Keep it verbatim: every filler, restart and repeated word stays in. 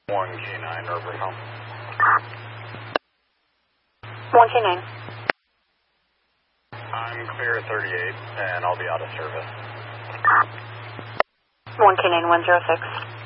one K nine, River home. one K nine. I'm clear at thirty-eight, and I'll be out of service. one K nine, one zero six.